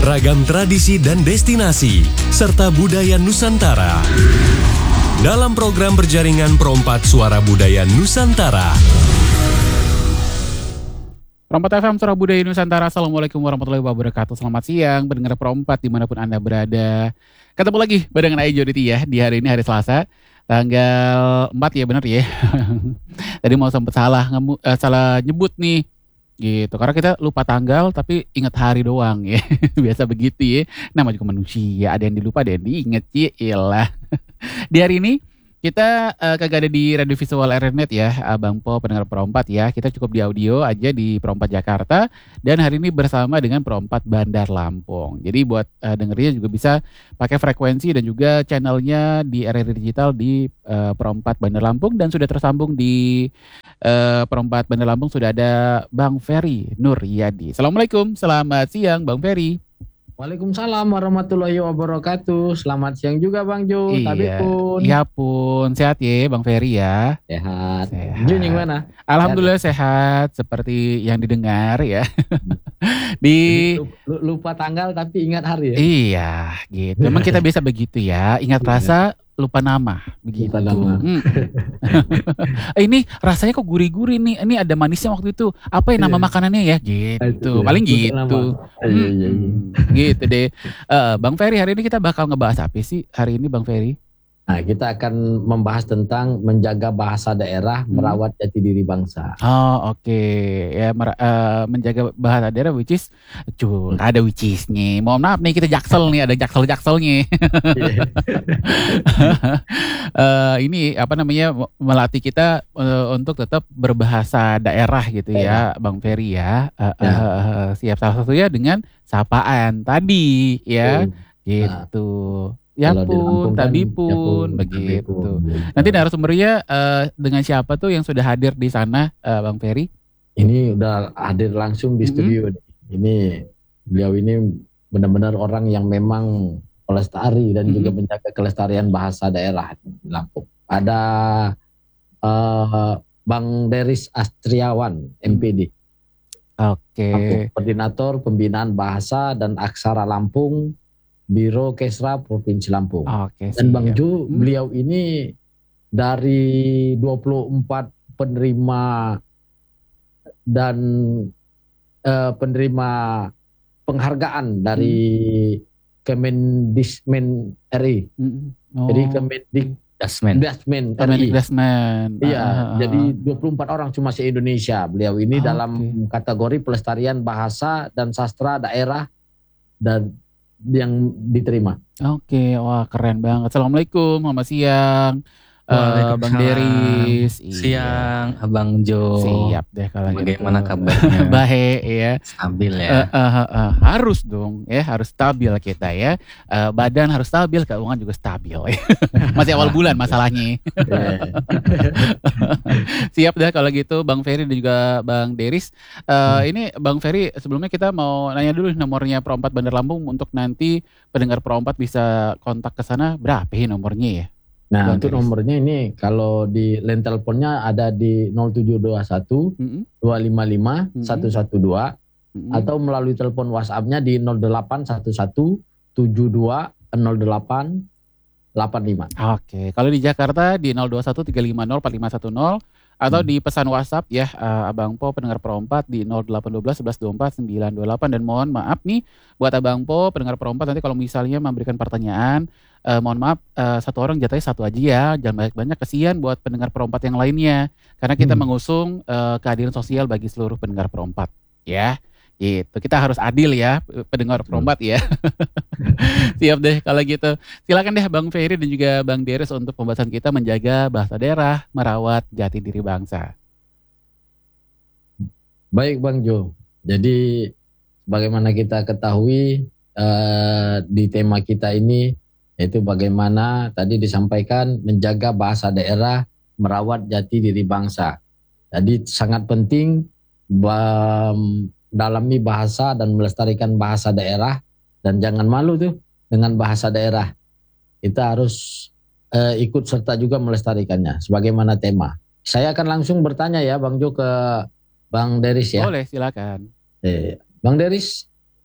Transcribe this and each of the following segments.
ragam tradisi dan destinasi, serta budaya Nusantara. Dalam program berjaringan Perompak Suara Budaya Nusantara. Perompak FM Suara Budaya Nusantara. Assalamualaikum warahmatullahi wabarakatuh. Selamat siang, pendengar Perompak dimanapun Anda berada. Ketemu lagi barengan Ayu Joditi ya. Di hari ini hari Selasa, tanggal 4 ya, benar ya. Tadi mau sempat salah nyebut nih. Gitu, karena kita lupa tanggal tapi ingat hari doang ya. Biasa begitu ya. Nama juga manusia, ada yang dilupa, ada yang diinget ya. Di hari ini kita kagak ada di Radio Visual RNet ya, Bang Po, pendengar Perompak ya. Kita cukup di audio aja di Perompak Jakarta. Dan hari ini bersama dengan Perompak Bandar Lampung. Jadi buat dengernya juga bisa pakai frekuensi dan juga channelnya di RRI Digital di Perompak Bandar Lampung. Dan sudah tersambung di Perompak Bandar Lampung sudah ada Bang Ferry Nuryadi. Assalamualaikum, selamat siang Bang Ferry. Waalaikumsalam warahmatullahi wabarakatuh. Selamat siang juga Bang Jo. Iya pun. Sehat ya Bang Ferry ya. Sehat. Jo gimana? Alhamdulillah sehat seperti yang didengar ya. Lupa tanggal tapi ingat hari ya. Iya gitu. Emang kita biasa begitu ya. Ingat rasa, lupa nama begitu. Lupa nama. Ini rasanya kok gurih-gurih nih. Ini ada manisnya waktu itu. Apa ya nama makanannya ya? Gitu. Paling gitu. Gitu deh. Bang Ferry, hari ini kita bakal ngebahas apa sih hari ini Bang Ferry? Nah, kita akan membahas tentang menjaga bahasa daerah, merawat jati diri bangsa. Oh, oke. Ya, menjaga bahasa daerah which is ada which is-nya. Mohon maaf nih, kita jaksel nih, ada jaksel-jakselnya. Ini apa namanya, melatih kita untuk tetap berbahasa daerah gitu ya, Bang Ferry ya. Siap, salah satunya dengan sapaan tadi ya. Gitu. Ya pun, tadi pun, begitu. Nanti narasumbernya dengan siapa tuh yang sudah hadir di sana, Bang Ferry? Ini udah hadir langsung di studio. Ini beliau ini benar-benar orang yang memang pelestari dan juga menjaga kelestarian bahasa daerah di Lampung. Ada Bang Deris Astriawan, MPD. Oke. Koordinator Pembinaan Bahasa dan Aksara Lampung, Biro Kesra Provinsi Lampung. Dan Bang Jo, beliau ini dari 24 penerima dan penerima penghargaan dari Kemendikmen RI. Jadi Kemendikmen RI. Iya, jadi 24 orang cuma se-Indonesia. Beliau ini dalam kategori pelestarian bahasa dan sastra daerah dan yang diterima. Oke, wah keren banget. Assalamualaikum, selamat siang. Bang Deris. Siang, Abang Jo. Siap deh kalau gitu. Bagaimana kabarnya? Baik ya. Stabil ya. Harus dong ya, harus stabil kita ya. Badan harus stabil, keuangan juga stabil. Masih awal bulan masalahnya. Siap deh kalau gitu Bang Ferry dan juga Bang Deris. Ini Bang Ferry, sebelumnya kita mau nanya dulu nomornya Perompak Bandar Lampung untuk nanti pendengar Perompak bisa kontak ke sana, berapa ya nomornya ya? Nah, untuk nomornya ini kalau di line teleponnya ada di 0721 255 112 atau melalui telepon WhatsApp-nya di 0811 72 08 85. Oke, kalau di Jakarta di 021 350 4510 atau di pesan WhatsApp ya Abang Po pendengar Perompak di 0812 1124 928. Dan mohon maaf nih buat Abang Po pendengar Perompak, nanti kalau misalnya memberikan pertanyaan mohon maaf satu orang jatahnya satu aja ya, jangan banyak-banyak, kesian buat pendengar Perompak yang lainnya karena kita mengusung keadilan sosial bagi seluruh pendengar Perompak ya. Gitu, kita harus adil ya pendengar Perompak ya. Siap deh kalau gitu. Silakan deh Bang Ferry dan juga Bang Deris untuk pembahasan kita menjaga bahasa daerah, merawat jati diri bangsa. Baik Bang Jo. Jadi bagaimana kita ketahui di tema kita ini yaitu bagaimana tadi disampaikan menjaga bahasa daerah, merawat jati diri bangsa. Jadi sangat penting dalami bahasa dan melestarikan bahasa daerah, dan jangan malu tuh dengan bahasa daerah. Kita harus ikut serta juga melestarikannya sebagaimana tema. Saya akan langsung bertanya ya Bang Jo ke Bang Deris ya. Boleh, silakan. Bang Deris,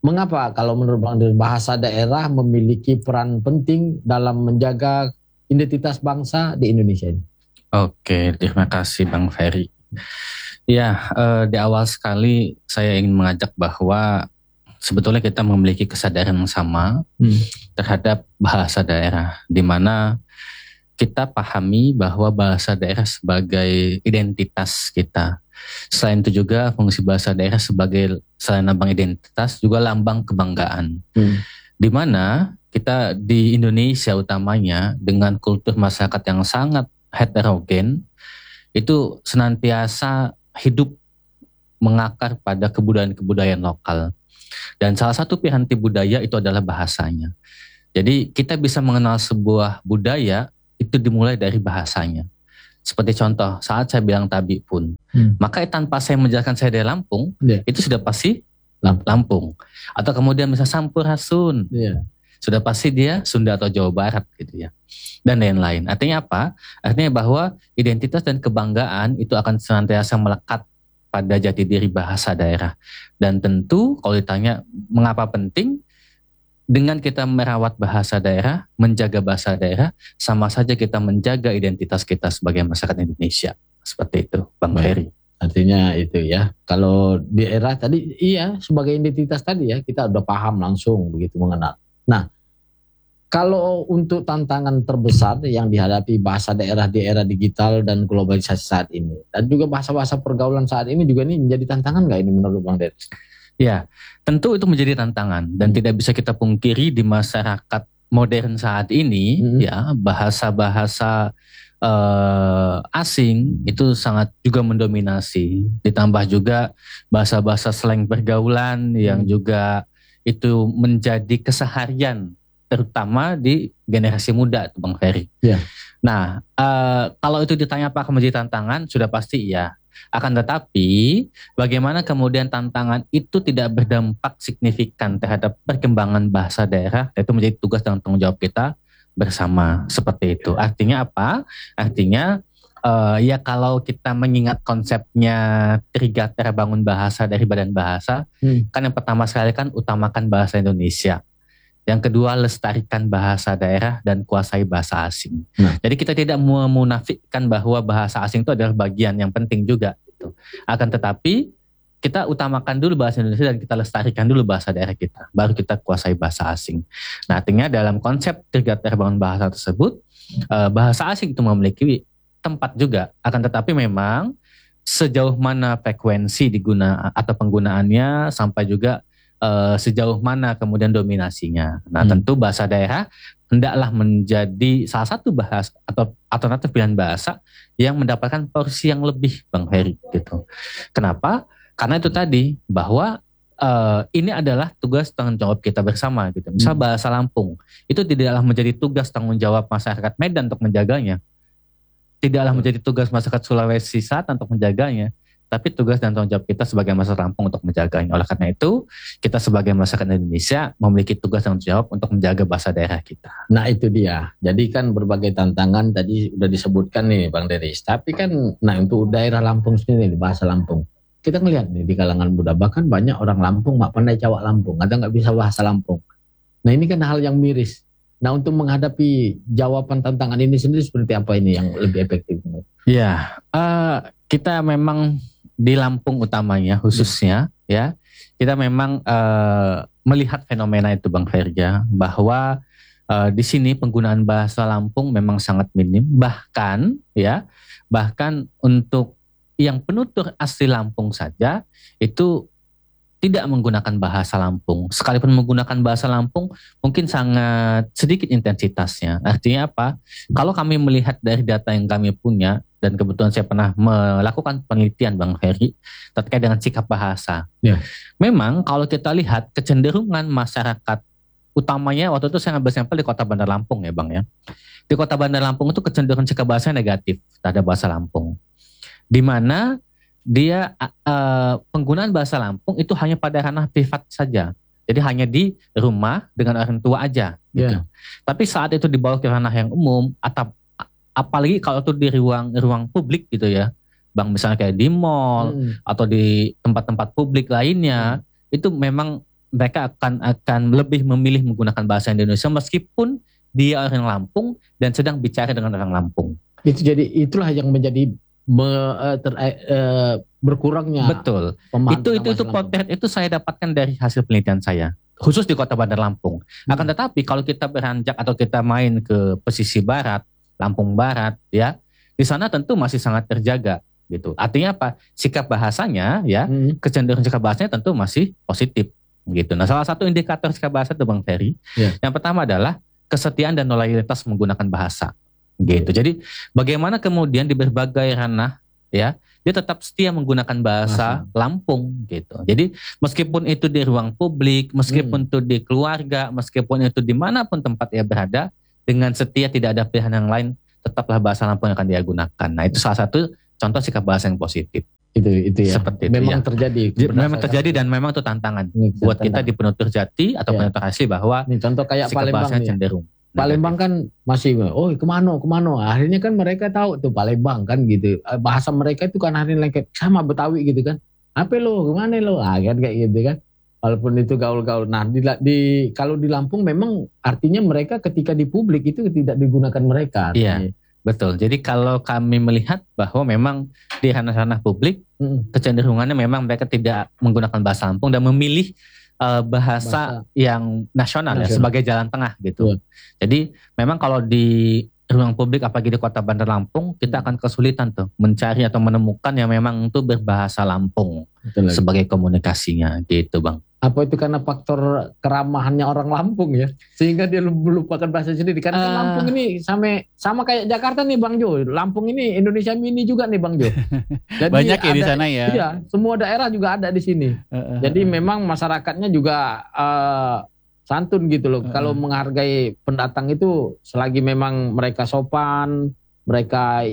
mengapa kalau menurut Bang Dery bahasa daerah memiliki peran penting dalam menjaga identitas bangsa di Indonesia ini? Oke, terima kasih Bang Ferry. Ya, di awal sekali saya ingin mengajak bahwa sebetulnya kita memiliki kesadaran yang sama terhadap bahasa daerah, di mana kita pahami bahwa bahasa daerah sebagai identitas kita. Selain itu juga fungsi bahasa daerah sebagai selain lambang identitas juga lambang kebanggaan. Di mana kita di Indonesia utamanya dengan kultur masyarakat yang sangat heterogen itu senantiasa hidup mengakar pada kebudayaan-kebudayaan lokal. Dan salah satu piranti budaya itu adalah bahasanya. Jadi kita bisa mengenal sebuah budaya itu dimulai dari bahasanya. Seperti contoh, saat saya bilang tabi pun, maka tanpa saya menjelaskan saya dari Lampung, itu sudah pasti Lampung. Atau kemudian misalnya Sampurasun, sudah pasti dia Sunda atau Jawa Barat gitu ya. Dan lain-lain. Artinya apa? Artinya bahwa identitas dan kebanggaan itu akan senantiasa melekat pada jati diri bahasa daerah. Dan tentu kalau ditanya mengapa penting, dengan kita merawat bahasa daerah, menjaga bahasa daerah, sama saja kita menjaga identitas kita sebagai masyarakat Indonesia. Seperti itu, Bang Ferry. Artinya itu ya, kalau di era tadi, iya sebagai identitas tadi ya, kita udah paham langsung begitu mengenal. Nah, kalau untuk tantangan terbesar yang dihadapi bahasa daerah di era digital dan globalisasi saat ini, dan juga bahasa-bahasa pergaulan saat ini juga ini menjadi tantangan nggak ini menurut Bang Dery? Ya, tentu itu menjadi tantangan dan tidak bisa kita pungkiri di masyarakat modern saat ini ya bahasa-bahasa asing itu sangat juga mendominasi. Ditambah juga bahasa-bahasa slang pergaulan yang juga itu menjadi keseharian terutama di generasi muda, Bang Ferry. Ya. Nah, kalau itu ditanya apa akan menjadi tantangan, sudah pasti iya. Akan tetapi, bagaimana kemudian tantangan itu tidak berdampak signifikan terhadap perkembangan bahasa daerah, itu menjadi tugas dan tanggung jawab kita bersama seperti itu. Artinya apa? Artinya ya kalau kita mengingat konsepnya Trigatera Bangun Bahasa dari Badan Bahasa, kan yang pertama sekali kan utamakan bahasa Indonesia. Yang kedua, lestarikan bahasa daerah dan kuasai bahasa asing. Jadi kita tidak memunafikkan bahwa bahasa asing itu adalah bagian yang penting juga. Gitu. Akan tetapi kita utamakan dulu bahasa Indonesia dan kita lestarikan dulu bahasa daerah kita. Baru kita kuasai bahasa asing. Nah, artinya dalam konsep Trigatera Bangun Bahasa tersebut, bahasa asing itu memiliki tempat juga. Akan tetapi memang sejauh mana frekuensi digunakan atau penggunaannya sampai juga sejauh mana kemudian dominasinya. Nah, tentu bahasa daerah hendaklah menjadi salah satu bahasa atau alternatif pilihan bahasa yang mendapatkan porsi yang lebih, Bang Ferry gitu. Kenapa? Karena itu tadi bahwa ini adalah tugas tanggung jawab kita bersama gitu. Misal bahasa Lampung itu tidaklah menjadi tugas tanggung jawab masyarakat Medan untuk menjaganya. Tidaklah menjadi tugas masyarakat Sulawesi Selatan untuk menjaganya. Tapi tugas dan tanggung jawab kita sebagai masyarakat Lampung untuk menjaganya. Oleh karena itu, kita sebagai masyarakat Indonesia memiliki tugas dan tanggung jawab untuk menjaga bahasa daerah kita. Nah itu dia. Jadi kan berbagai tantangan tadi sudah disebutkan nih Bang Dery. Tapi kan, nah untuk daerah Lampung sendiri, bahasa Lampung. Kita ngelihat nih di kalangan muda, bahkan banyak orang Lampung nggak pandai cawak Lampung, atau nggak bisa bahasa Lampung. Nah ini kan hal yang miris. Nah untuk menghadapi jawaban tantangan ini sendiri seperti apa ini yang lebih efektif? Ya, kita memang di Lampung utamanya khususnya ya kita memang melihat fenomena itu Bang Ferry bahwa di sini penggunaan bahasa Lampung memang sangat minim, bahkan untuk yang penutur asli Lampung saja itu tidak menggunakan bahasa Lampung. Sekalipun menggunakan bahasa Lampung mungkin sangat sedikit intensitasnya. Artinya apa? Kalau kami melihat dari data yang kami punya, dan kebetulan saya pernah melakukan penelitian Bang Ferry terkait dengan sikap bahasa. Memang kalau kita lihat kecenderungan masyarakat utamanya waktu itu saya ngambil sampel di Kota Bandar Lampung ya Bang ya. Di Kota Bandar Lampung itu kecenderungan sikap bahasa negatif terhadap bahasa Lampung. Di mana dia penggunaan bahasa Lampung itu hanya pada ranah privat saja. Jadi hanya di rumah dengan orang tua aja. Gitu. Tapi saat itu dibawa ke ranah yang umum atau apalagi kalau itu di ruang publik gitu ya, Bang, misalnya kayak di mall atau di tempat-tempat publik lainnya, itu memang mereka akan lebih memilih menggunakan bahasa Indonesia meskipun dia orang Lampung dan sedang bicara dengan orang Lampung. Itulah yang menjadi berkurangnya. Betul. Itu potret itu saya dapatkan dari hasil penelitian saya, khusus di Kota Bandar Lampung. Akan tetapi kalau kita beranjak atau kita main ke pesisir barat, Lampung Barat, ya, di sana tentu masih sangat terjaga, gitu. Artinya apa? Sikap bahasanya, ya, kecenderungan sikap bahasanya tentu masih positif, gitu. Nah, salah satu indikator sikap bahasa itu Bang Ferry, yang pertama adalah kesetiaan dan loyalitas menggunakan bahasa. Gitu. Jadi bagaimana kemudian di berbagai ranah, ya, dia tetap setia menggunakan bahasa Lampung, gitu. Jadi meskipun itu di ruang publik, meskipun itu di keluarga, meskipun itu dimanapun tempat ia berada, dengan setia tidak ada pilihan yang lain, tetaplah bahasa Lampung yang akan dia gunakan. Nah, itu salah satu contoh sikap bahasa yang positif. Itu ya. Seperti itu, memang terjadi. Memang terjadi dan memang itu tantangan buat kita di penutur jati atau penutur asli bahwa ini contoh kayak sikap Palembang bahasanya cenderung. Palembang kan masih, kemana. Akhirnya kan mereka tahu tuh Palembang kan gitu. Bahasa mereka itu kan akhirnya lengket sama Betawi gitu kan. Apa lo, kemana lo? Kan kayak gitu kan. Walaupun itu gaul-gaul. Nah, kalau di Lampung memang artinya mereka ketika di publik itu tidak digunakan mereka. Iya, betul. Jadi kalau kami melihat bahwa memang di ranah-ranah publik kecenderungannya memang mereka tidak menggunakan bahasa Lampung dan memilih bahasa yang nasional ya sebagai jalan tengah gitu. Jadi memang kalau di ruang publik apalagi di Kota Bandar Lampung kita akan kesulitan tuh mencari atau menemukan yang memang itu berbahasa Lampung sebagai komunikasinya gitu Bang. Apa itu karena faktor keramahannya orang Lampung ya, sehingga dia melupakan bahasa sendiri. Karena kan Lampung ini sama kayak Jakarta nih Bang Jo. Lampung ini Indonesia mini juga nih Bang Jo. Jadi banyak ya di sana ya. Iya, semua daerah juga ada di sini. Jadi memang masyarakatnya juga santun gitu loh. Kalau menghargai pendatang itu selagi memang mereka sopan, mereka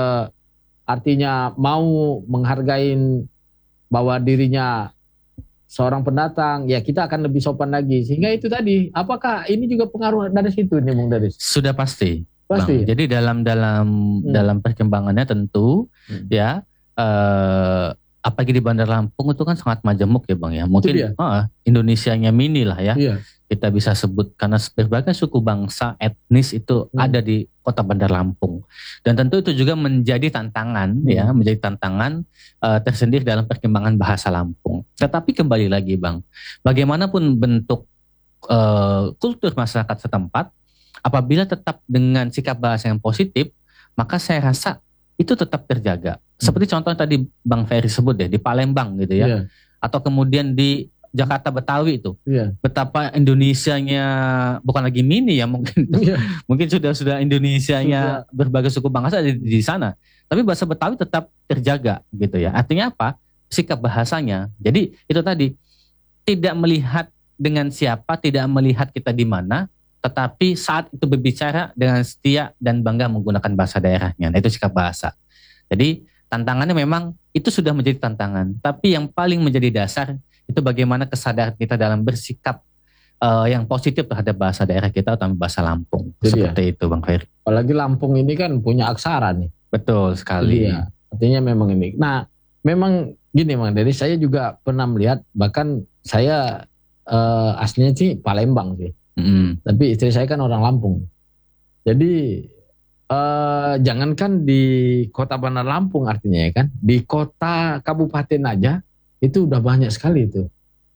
artinya mau menghargai bahwa dirinya seorang pendatang, ya kita akan lebih sopan lagi. Sehingga itu tadi, apakah ini juga pengaruh dari situ nih Bung Daris? Sudah pasti. Bang. Jadi dalam perkembangannya tentu ya apalagi di Bandar Lampung itu kan sangat majemuk ya Bang ya. Mungkin Indonesianya mini lah ya. Iya. Kita bisa sebut karena berbagai suku bangsa etnis itu ada di Kota Bandar Lampung. Dan tentu itu juga menjadi tantangan ya, menjadi tantangan tersendiri dalam perkembangan bahasa Lampung. Tetapi kembali lagi Bang, bagaimanapun bentuk kultur masyarakat setempat, apabila tetap dengan sikap bahasa yang positif, maka saya rasa itu tetap terjaga. Seperti contoh tadi Bang Ferry sebut deh, di Palembang gitu ya. Atau kemudian di Jakarta Betawi itu, betapa Indonesianya bukan lagi mini ya mungkin, mungkin sudah Indonesianya berbagai suku bangsa di sana, tapi bahasa Betawi tetap terjaga gitu ya. Artinya apa? Sikap bahasanya. Jadi itu tadi tidak melihat dengan siapa, tidak melihat kita di mana, tetapi saat itu berbicara dengan setia dan bangga menggunakan bahasa daerahnya. Nah, itu sikap bahasa. Jadi tantangannya memang itu sudah menjadi tantangan, tapi yang paling menjadi dasar itu bagaimana kesadaran kita dalam bersikap yang positif terhadap bahasa daerah kita atau bahasa Lampung. Seperti itu Bang Ferry. Apalagi Lampung ini kan punya aksara nih. Betul sekali. Iya, artinya memang ini. Nah, memang gini Bang, dari saya juga pernah melihat, bahkan saya aslinya sih Palembang sih. Tapi istri saya kan orang Lampung. Jadi jangankan di Kota Bandar Lampung artinya ya kan, di kota kabupaten aja itu udah banyak sekali itu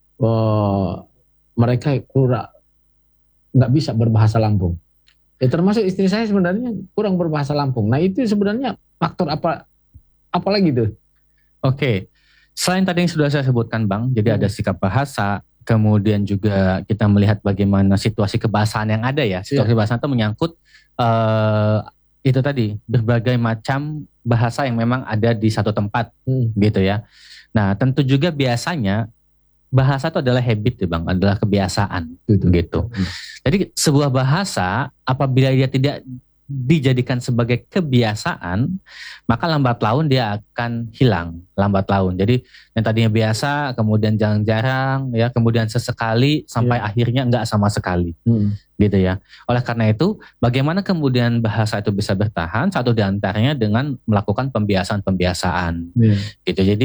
mereka nggak bisa berbahasa Lampung. Ya termasuk istri saya sebenarnya kurang berbahasa Lampung. Nah itu sebenarnya faktor apa lagi tuh? Oke, selain tadi yang sudah saya sebutkan Bang, jadi ada sikap bahasa, kemudian juga kita melihat bagaimana situasi kebahasaan yang ada ya. Situasi kebahasaan itu menyangkut itu tadi berbagai macam bahasa yang memang ada di satu tempat gitu ya. Nah tentu juga biasanya bahasa itu adalah habit ya Bang, adalah kebiasaan gitu. Jadi sebuah bahasa apabila dia tidak dijadikan sebagai kebiasaan, maka lambat laun dia akan hilang, lambat laun. Jadi yang tadinya biasa, kemudian jarang-jarang, ya, kemudian sesekali, sampai akhirnya enggak sama sekali, gitu ya. Oleh karena itu, bagaimana kemudian bahasa itu bisa bertahan? Satu di antaranya dengan melakukan pembiasaan-pembiasaan, gitu. Jadi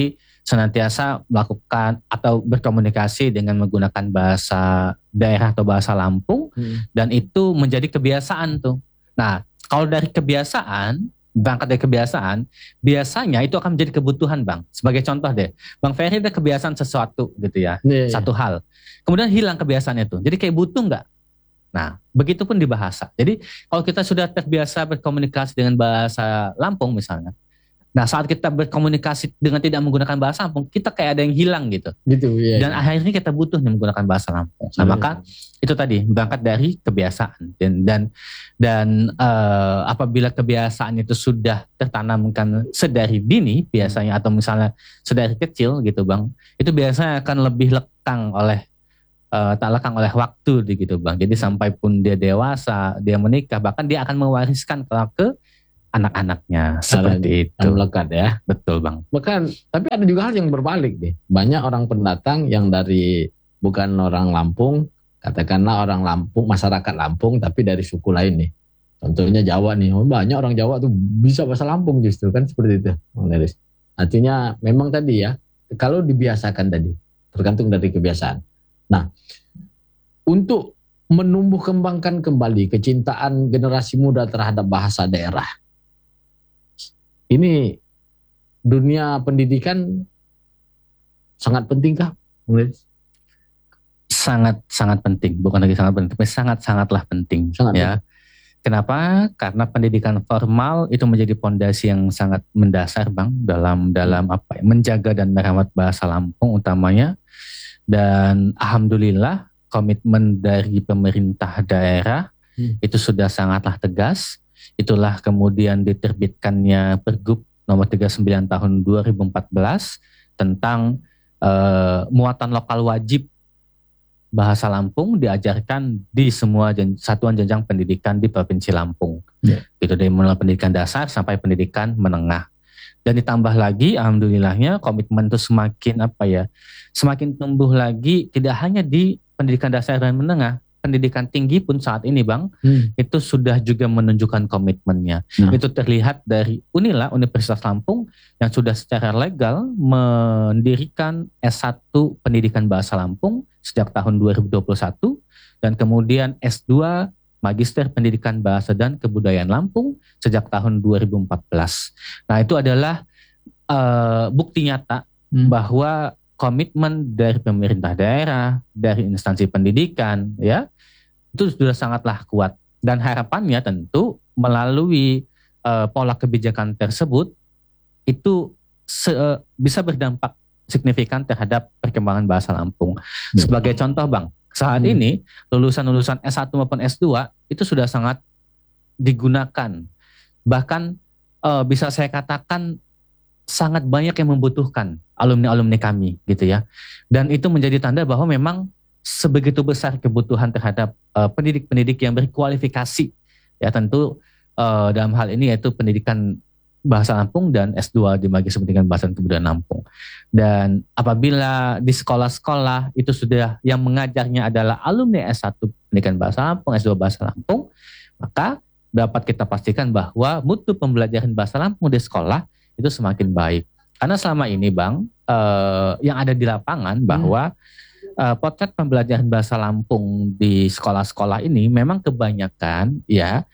senantiasa melakukan atau berkomunikasi dengan menggunakan bahasa daerah atau bahasa Lampung, dan itu menjadi kebiasaan tuh. Nah, kalau dari kebiasaan, berangkat dari kebiasaan, biasanya itu akan menjadi kebutuhan, Bang. Sebagai contoh deh, Bang Ferry ada kebiasaan sesuatu gitu ya, satu hal. Kemudian hilang kebiasaan itu, jadi kayak butuh nggak? Nah, begitupun di bahasa. Jadi kalau kita sudah terbiasa berkomunikasi dengan bahasa Lampung misalnya, nah saat kita berkomunikasi dengan tidak menggunakan bahasa Lampung, kita kayak ada yang hilang gitu. Iya. Dan akhirnya kita butuh menggunakan bahasa Lampung. Nah, maka itu tadi berangkat dari kebiasaan dan apabila kebiasaan itu sudah tertanamkan sedari dini biasanya, atau misalnya sedari kecil gitu, Bang, itu biasanya akan lebih lekang oleh tak lekang oleh waktu gitu, Bang. Jadi sampai pun dia dewasa, dia menikah, bahkan dia akan mewariskan ke anak-anaknya seperti itu. Melekat ya. Betul, Bang. Bahkan tapi ada juga hal yang berbalik deh. Banyak orang pendatang yang dari bukan orang Lampung, katakanlah orang Lampung, masyarakat Lampung, tapi dari suku lain nih. Contohnya Jawa nih. Banyak orang Jawa tuh bisa bahasa Lampung justru, kan seperti itu, Bang Neris. Artinya memang tadi ya, kalau dibiasakan tadi, tergantung dari kebiasaan. Nah, untuk menumbuh kembangkan kembali kecintaan generasi muda terhadap bahasa daerah, ini dunia pendidikan sangat pentingkah? Sangat penting, bukan lagi sangat penting, tapi sangatlah penting. Ya. Kenapa? Karena pendidikan formal itu menjadi fondasi yang sangat mendasar, Bang, dalam menjaga dan merawat bahasa Lampung utamanya. Dan alhamdulillah komitmen dari pemerintah daerah itu sudah sangatlah tegas. Itulah kemudian diterbitkannya Pergub nomor 39 tahun 2014 tentang muatan lokal wajib bahasa Lampung diajarkan di semua satuan jenjang pendidikan di Provinsi Lampung. Itu dari mulai pendidikan dasar sampai pendidikan menengah. Dan ditambah lagi alhamdulillahnya komitmen itu semakin tumbuh lagi, tidak hanya di pendidikan dasar dan menengah, pendidikan tinggi pun saat ini, Bang, itu sudah juga menunjukkan komitmennya. Itu terlihat dari UNILA, Universitas Lampung, yang sudah secara legal mendirikan S1 Pendidikan Bahasa Lampung sejak tahun 2021, dan kemudian S2 Magister Pendidikan Bahasa dan Kebudayaan Lampung sejak tahun 2014. Nah, itu adalah bukti nyata bahwa komitmen dari pemerintah daerah, dari instansi pendidikan, ya, itu sudah sangatlah kuat. Dan harapannya tentu melalui pola kebijakan tersebut itu bisa berdampak signifikan terhadap perkembangan bahasa Lampung. Sebagai contoh, Bang, saat ini lulusan-lulusan S1 maupun S2 itu sudah sangat digunakan. Bahkan bisa saya katakan sangat banyak yang membutuhkan alumni-alumni kami gitu ya. Dan itu menjadi tanda bahwa memang sebegitu besar kebutuhan terhadap pendidik-pendidik yang berkualifikasi. Ya, tentu dalam hal ini yaitu pendidikan bahasa Lampung dan S2 di Magister Pendidikan Bahasa dan Kebudayaan Lampung. Dan apabila di sekolah-sekolah itu sudah yang mengajarnya adalah alumni S1 Pendidikan Bahasa Lampung, S2 Bahasa Lampung, maka dapat kita pastikan bahwa mutu pembelajaran bahasa Lampung di sekolah itu semakin baik. Karena selama ini, Bang, yang ada di lapangan bahwa potret pembelajaran bahasa Lampung di sekolah-sekolah ini memang kebanyakan ya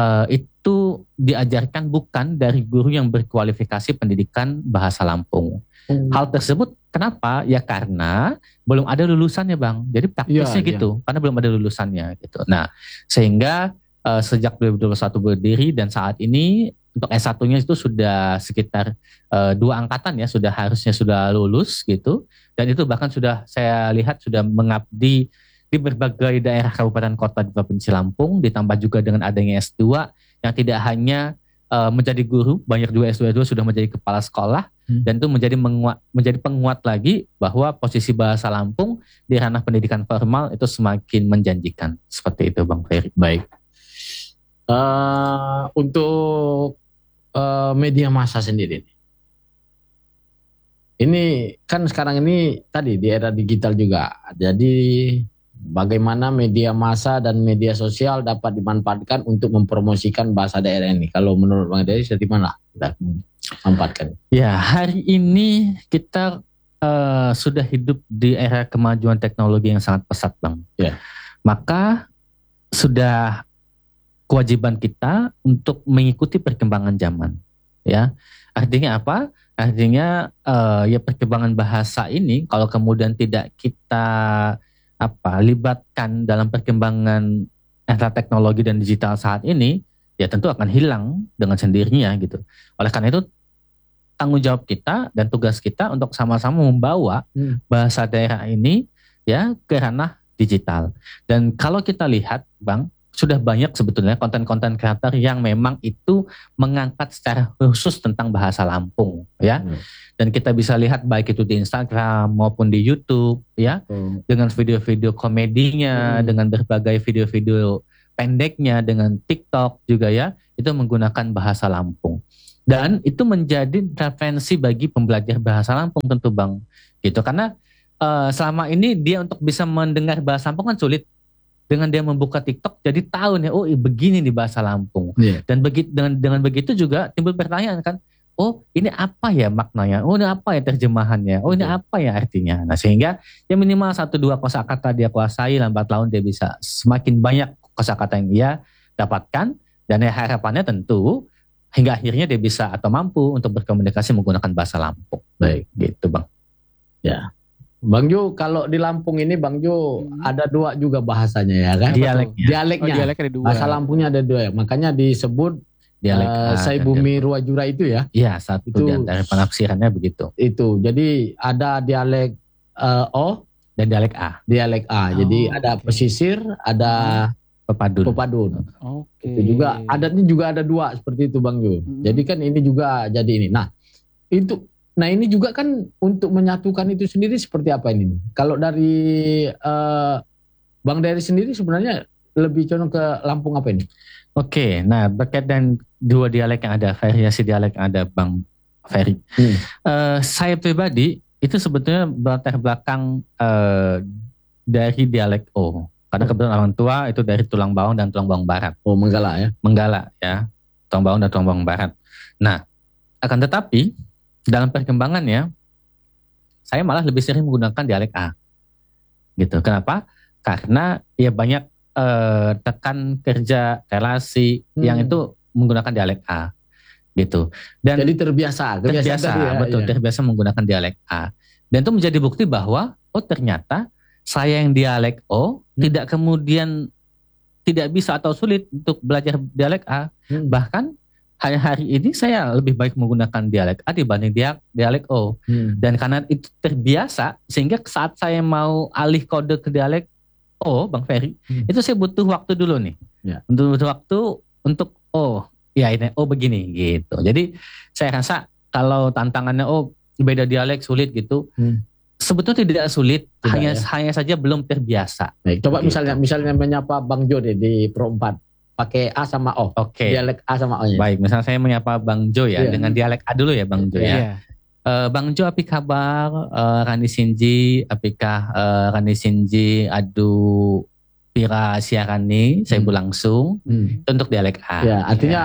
itu diajarkan bukan dari guru yang berkualifikasi pendidikan bahasa Lampung. Hal tersebut kenapa? Ya karena belum ada lulusannya, Bang. Jadi praktisnya gitu, karena belum ada lulusannya gitu. Nah, sehingga sejak 2021 berdiri dan saat ini untuk S1-nya itu sudah sekitar 2 angkatan ya, harusnya sudah lulus gitu. Dan itu bahkan sudah saya lihat sudah mengabdi di berbagai daerah kabupaten kota di Provinsi Lampung, ditambah juga dengan adanya S2 yang tidak hanya menjadi guru, banyak juga S2 sudah menjadi kepala sekolah, dan itu menjadi penguat lagi bahwa posisi bahasa Lampung di ranah pendidikan formal itu semakin menjanjikan. Seperti itu, Bang Ferry. Baik. Untuk media massa sendiri, ini kan sekarang ini tadi di era digital juga, jadi bagaimana media massa dan media sosial dapat dimanfaatkan untuk mempromosikan bahasa daerah ini? Kalau menurut Bang Dery, dari mana? manfaatkan? Ya, hari ini kita sudah hidup di era kemajuan teknologi yang sangat pesat, Bang. Ya. Maka sudah kewajiban kita untuk mengikuti perkembangan zaman. Ya, artinya apa? Artinya ya perkembangan bahasa ini kalau kemudian tidak kita libatkan dalam perkembangan era teknologi dan digital saat ini, ya tentu akan hilang dengan sendirinya gitu. Oleh karena itu tanggung jawab kita dan tugas kita untuk sama-sama membawa bahasa daerah ini ya ke ranah digital. Dan kalau kita lihat, Bang, sudah banyak sebetulnya konten-konten kreator yang memang itu mengangkat secara khusus tentang bahasa Lampung ya. Dan kita bisa lihat baik itu di Instagram maupun di YouTube ya, dengan video-video komedinya, dengan berbagai video-video pendeknya, dengan TikTok juga ya, itu menggunakan bahasa Lampung. Dan itu menjadi referensi bagi pembelajar bahasa Lampung tentu, Bang. Gitu, karena selama ini dia untuk bisa mendengar bahasa Lampung kan sulit. Dengan dia membuka TikTok jadi tahu nih, oh begini nih bahasa Lampung. Dan dengan begitu juga timbul pertanyaan kan, oh ini apa ya maknanya, oh ini apa ya terjemahannya, oh ini apa ya artinya. Nah sehingga ya minimal 1-2 kosakata dia kuasai, lambat laun dia bisa semakin banyak kosakata yang dia dapatkan. Dan ya harapannya tentu hingga akhirnya dia bisa atau mampu untuk berkomunikasi menggunakan bahasa Lampung. Baik, gitu Bang. Ya, Bang Jo, kalau di Lampung ini Bang Jo ada 2 juga bahasanya ya kan? Dialeknya. Dialek ada 2. Bahasa Lampungnya ada 2 ya. Makanya disebut dialek Sai Bumi Ruajura itu ya. Iya, satu itu, di antara penafsirannya begitu. Itu. Jadi ada dialek O dan dialek A. Dialek A. Jadi ada pesisir, ada pepadun. Oke. Itu juga adatnya juga ada 2 seperti itu Bang Jo. Jadi kan ini juga jadi ini. Nah ini juga kan untuk menyatukan itu sendiri seperti apa ini? Kalau dari Bang Dery sendiri sebenarnya lebih condong ke Lampung apa ini? Oke, nah berkaitan 2 dialek yang ada, variasi dialek yang ada Bang Ferry. Saya pribadi itu sebetulnya berlatar belakang dari dialek O. Karena kebetulan orang tua itu dari Tulang Bawang dan Tulang Bawang Barat. Oh, Menggala ya? Menggala ya, Tulang Bawang dan Tulang Bawang Barat. Nah, akan tetapi dalam perkembangannya saya malah lebih sering menggunakan dialek A. Gitu. Kenapa? Karena ya banyak tekan kerja relasi yang itu menggunakan dialek A. Gitu. Dan jadi terbiasa betul, terbiasa menggunakan dialek A. Dan itu menjadi bukti bahwa ternyata saya yang dialek O tidak kemudian tidak bisa atau sulit untuk belajar dialek A. Bahkan hari ini saya lebih baik menggunakan dialek A dibanding dialek O. Dan karena itu terbiasa sehingga saat saya mau alih kode ke dialek O, Bang Ferry, itu saya butuh waktu dulu nih. Butuh waktu untuk ini begini gitu. Jadi saya rasa kalau tantangannya beda dialek sulit gitu. Sebetulnya tidak sulit, hanya saja belum terbiasa. Baik, coba gitu. misalnya menyapa Bang Jo di Pro 4 pakai A sama O. Oke. Dialek A sama O-nya. Baik, misalnya saya menyapa Bang Jo ya dengan dialek A dulu ya Bang Jo ya. Bang Jo, api kabar? Rani Sinji, apikah Rani Sinji adu pira siarani? Saya langsung untuk dialek A. Ya, artinya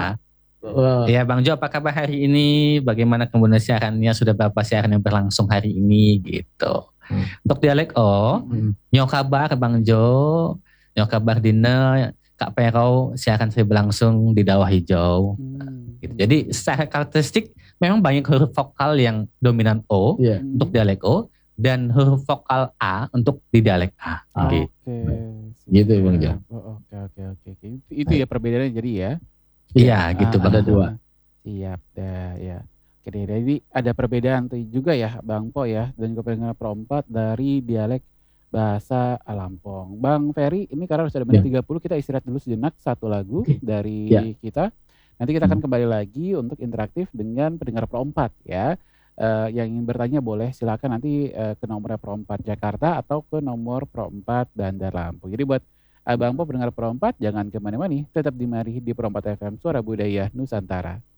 ya Bang Jo, apa kabar hari ini? Bagaimana kemudian siarannya? Sudah berapa siaran yang berlangsung hari ini gitu. Untuk dialek O, nyo kabar Bang Jo, nyo kabar Dina, Kak Pero, siaran saya berlangsung di Dawa Hijau. Gitu. Jadi secara karakteristik memang banyak huruf vokal yang dominan O untuk dialek O dan huruf vokal A untuk di dialek A. Gitu ya Bang Jo. Oke. Itu ya perbedaannya jadi ya. Iya gitu Bang. Ada 2. Siap dah ya. Oke, jadi ada perbedaan tuh juga ya Bang Po ya dan juga pendengar Pro 4 dari dialek bahasa Lampung. Bang Ferry, ini karena sudah menit 30 kita istirahat dulu sejenak, 1 lagu dari kita. Nanti kita akan kembali lagi untuk interaktif dengan pendengar Pro 4 ya. Yang ingin bertanya boleh silakan nanti ke nomor Pro 4 Jakarta atau ke nomor Pro 4 Bandar Lampung. Jadi buat Abang Po pendengar Pro 4 jangan kemana-mana, tetap di Mari di Pro 4 FM Suara Budaya Nusantara.